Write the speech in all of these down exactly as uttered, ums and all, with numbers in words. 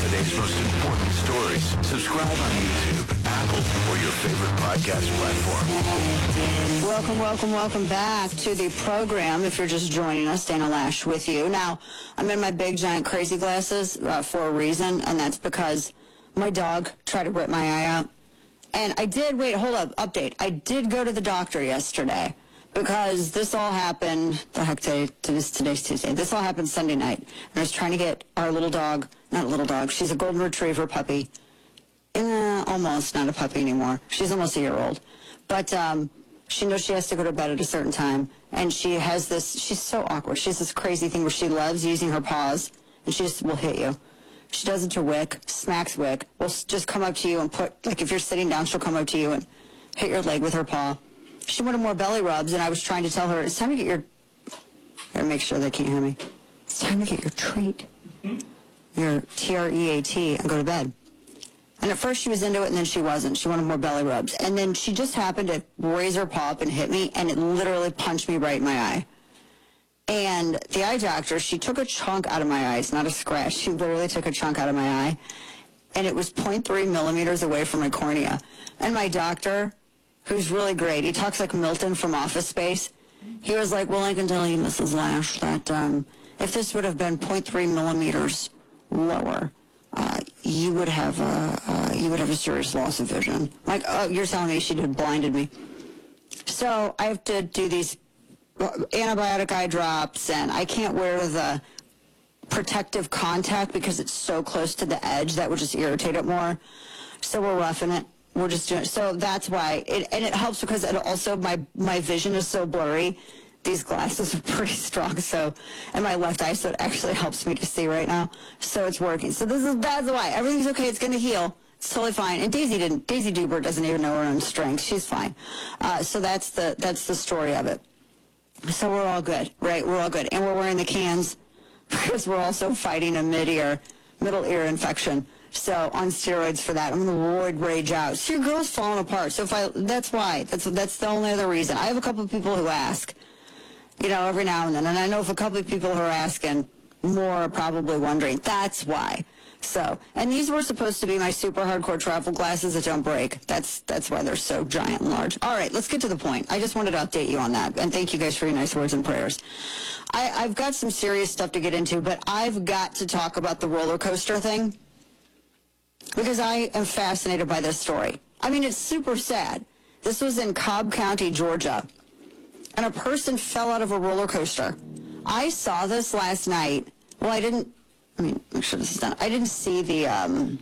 today's most important stories. Subscribe on YouTube, Apple, or your favorite podcast platform. Welcome, welcome, welcome back to the program. If you're just joining us, Dana Lash with you. Now, I'm in my big, giant, crazy glasses uh, for a reason, and that's because my dog tried to rip my eye out. And I did, wait, hold up, update. I did go to the doctor yesterday because this all happened, the heck day, today's, today's Tuesday. This all happened Sunday night. And I was trying to get our little dog, not little dog, she's a golden retriever puppy. Uh, almost not a puppy anymore. She's almost a year old. But um, she knows she has to go to bed at a certain time. And she has this, she's so awkward. She has this crazy thing where she loves using her paws, and she just will hit you. She does it to Wick, smacks Wick, will just come up to you and put, like if you're sitting down, she'll come up to you and hit your leg with her paw. She wanted more belly rubs, and I was trying to tell her, it's time to get your, I gotta make sure they can't hear me. It's time to get your treat, your T R E A T, and go to bed. And at first she was into it, and then she wasn't. She wanted more belly rubs. And then she just happened to raise her paw up and hit me, and it literally punched me right in my eye. And the eye doctor, she took a chunk out of my eye. It's not a scratch. She literally took a chunk out of my eye. And it was zero point three millimeters away from my cornea. And my doctor, who's really great, he talks like Milton from Office Space. He was like, well, I can tell you, Missus Lash, that um, if this would have been zero point three millimeters lower, uh, you would have a, uh, you would have a serious loss of vision. Like, oh, you're telling me she did blinded me. So I have to do these antibiotic eye drops, and I can't wear the protective contact because it's so close to the edge that would just irritate it more. So we're roughing it. We're just doing it. So that's why it, and it helps because it also my my vision is so blurry. These glasses are pretty strong, so and my left eye, so it actually helps me to see right now. So it's working. So this is that's why everything's okay. It's gonna heal. It's totally fine. And Daisy didn't. Daisy Dubert doesn't even know her own strength. She's fine. Uh, so that's the that's the story of it. So we're all good, right? We're all good. And we're wearing the cans because we're also fighting a mid-ear, middle ear infection. So on steroids for that. I'm going to roid rage out. So your girl's falling apart. So if I, that's why. That's that's the only other reason. I have a couple of people who ask, you know, every now and then. And I know if a couple of people who are asking, more are probably wondering. That's why. So, and these were supposed to be my super hardcore travel glasses that don't break. That's that's why they're so giant and large. All right, let's get to the point. I just wanted to update you on that, and thank you guys for your nice words and prayers. I, I've got some serious stuff to get into, but I've got to talk about the roller coaster thing because I am fascinated by this story. I mean, it's super sad. This was in Cobb County, Georgia, and a person fell out of a roller coaster. I saw this last night. Well, I didn't. I mean, make sure this is done. I didn't see the, um,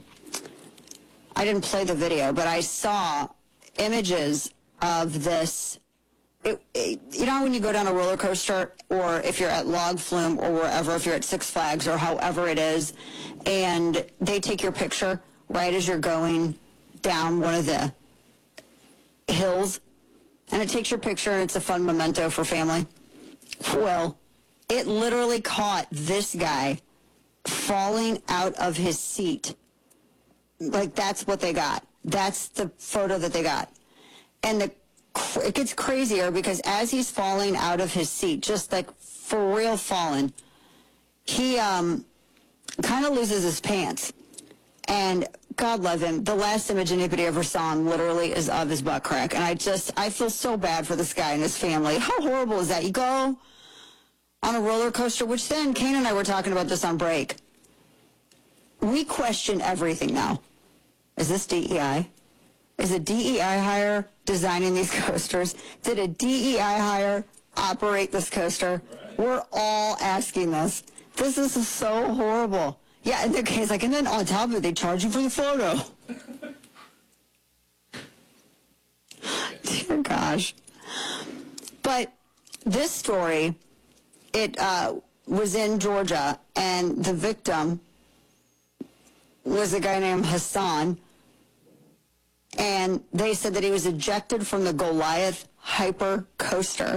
I didn't play the video, but I saw images of this. It, it, you know when you go down a roller coaster, or if you're at Log Flume or wherever, if you're at Six Flags or however it is, and they take your picture right as you're going down one of the hills, and it takes your picture, and it's a fun memento for family. Well, it literally caught this guy falling out of his seat. Like, that's what they got. That's the photo that they got. And the, it gets crazier because as he's falling out of his seat, just like for real falling, he um, kind of loses his pants. And God love him, the last image anybody ever saw him literally is of his butt crack. And I just, I feel so bad for this guy and his family. How horrible is that? You go on a roller coaster, which then Kane and I were talking about this on break. We question everything now. Is this D E I? Is a D E I hire designing these coasters? Did a D E I hire operate this coaster? We're all asking this. This is so horrible. Yeah, and the guy's like, and then on top of it, they charge you for the photo. Dear gosh. But this story, it uh, was in Georgia, and the victim was a guy named Hassan, and they said that he was ejected from the Goliath Hyper Coaster.